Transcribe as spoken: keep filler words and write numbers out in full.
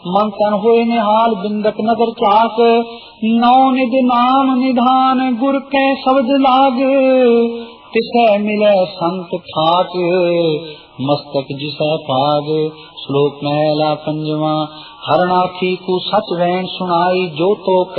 मन तन होए निहाल बिंदक नजर चाक, नौ निध नाम निधान गुर कै शब्द लाग, तिसै मिलै संत ठाक मस्तक जिसै पाग। श्लोक महला पंजवा। हरणार्थी को सच वैन सुनाई, जो तो